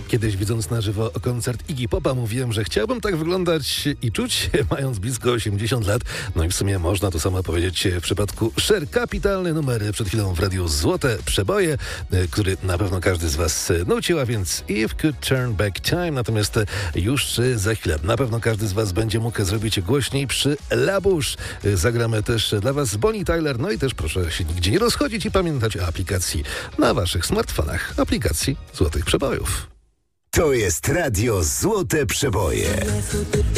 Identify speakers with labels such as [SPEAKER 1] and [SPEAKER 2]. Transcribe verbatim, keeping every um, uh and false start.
[SPEAKER 1] Kiedyś widząc na żywo koncert Iggy Popa mówiłem, że chciałbym tak wyglądać i czuć się mając blisko osiemdziesiąt lat. No i w sumie można to samo powiedzieć w przypadku Cher. Kapitalny numer przed chwilą w radiu Złote Przeboje, który na pewno każdy z was nucił, a więc If Could Turn Back Time. Natomiast już za chwilę na pewno każdy z was będzie mógł zrobić głośniej przy La Bouche. Zagramy też dla was Bonnie Tyler. No i też proszę się nigdzie nie rozchodzić i pamiętać o aplikacji na waszych smartfonach. Aplikacji Złotych Przebojów.
[SPEAKER 2] To jest radio Złote Przeboje.